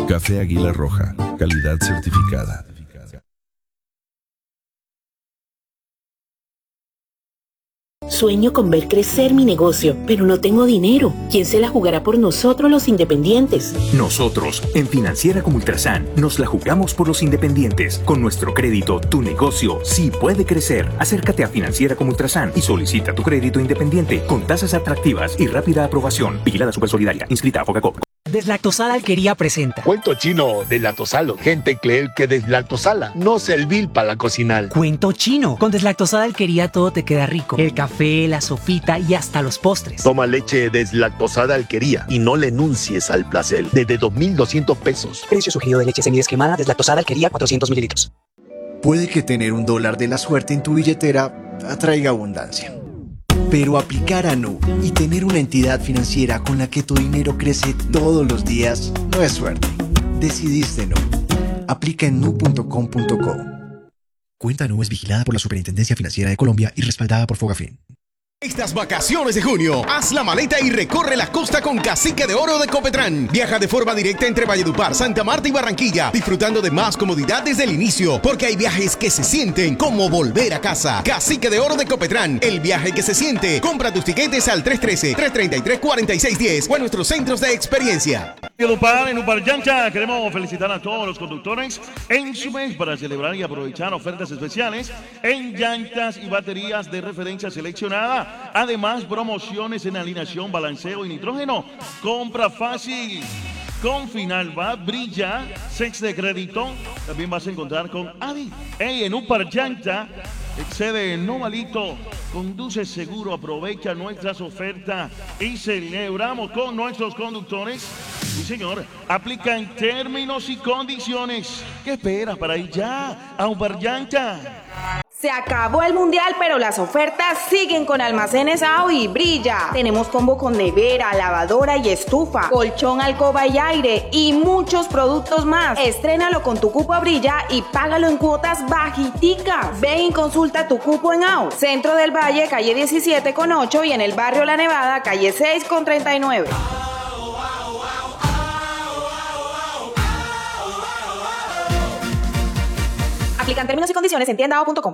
Café Águila Roja, calidad certificada. Sueño con ver crecer mi negocio, pero no tengo dinero. ¿Quién se la jugará por nosotros los independientes? Nosotros, en Financiera como Ultrasan, nos la jugamos por los independientes. Con nuestro crédito, tu negocio sí puede crecer. Acércate a Financiera como Ultrasan y solicita tu crédito independiente con tasas atractivas y rápida aprobación. Vigilada Supersolidaria. Inscrita a Fogacop. Deslactosada Alquería presenta Cuento chino deslactosalo. Gente cree que deslactosala no servir para la cocinar. Cuento chino. Con Deslactosada Alquería todo te queda rico. El café, la sopita y hasta los postres. Toma leche deslactosada Alquería y no le enuncies al placer. Desde 2,200 pesos. Precio sugerido de leche semidescremada Deslactosada Alquería 400 mililitros. Puede que tener $1 de la suerte en tu billetera atraiga abundancia. Pero aplicar a Nu y tener una entidad financiera con la que tu dinero crece todos los días no es suerte. Decidiste Nu. Aplica en nu.com.co. Cuenta Nu es vigilada por la Superintendencia Financiera de Colombia y respaldada por Fogafín. Estas vacaciones de junio, haz la maleta y recorre la costa con Cacique de Oro de Copetrán. Viaja de forma directa entre Valledupar, Santa Marta y Barranquilla, disfrutando de más comodidad desde el inicio, porque hay viajes que se sienten como volver a casa. Cacique de Oro de Copetrán, el viaje que se siente. Compra tus tiquetes al 313-333-4610 o en nuestros centros de experiencia. En Uparllancha queremos felicitar a todos los conductores en su mes para celebrar y aprovechar ofertas especiales en llantas y baterías de referencia seleccionada. Además, promociones en alineación, balanceo y nitrógeno. Compra fácil. Con Finalva, Brilla, Sex de Crédito. También vas a encontrar con Adi. En Uparllancha, excede no malito. Conduce seguro, aprovecha nuestras ofertas y celebramos con nuestros conductores. Sí, señor. Aplica en términos y condiciones. ¿Qué esperas para ir ya a Uparllancha? Se acabó el mundial, pero las ofertas siguen con Almacenes AO y Brilla. Tenemos combo con nevera, lavadora y estufa, colchón, alcoba y aire y muchos productos más. Estrénalo con tu cupo a Brilla y págalo en cuotas bajiticas. Ven y consulta tu cupo en AO. Centro del Valle, calle 17,8 y en el barrio La Nevada, calle 6,39. Aplican términos y condiciones en tienda.com.